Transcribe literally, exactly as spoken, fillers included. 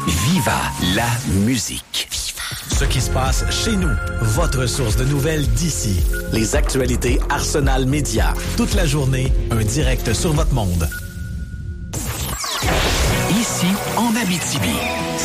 Viva la musique. Ce qui se passe chez nous. Votre source de nouvelles d'ici. Les actualités Arsenal Média. Toute la journée, un direct sur votre monde. Ici, en Abitibi,